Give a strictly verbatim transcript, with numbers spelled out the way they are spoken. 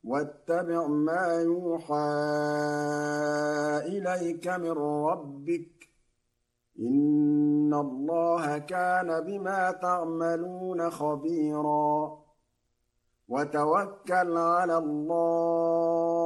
واتبع ما يوحى إليك من ربك إن الله كان بما تعملون خبيرا وتوكل على الله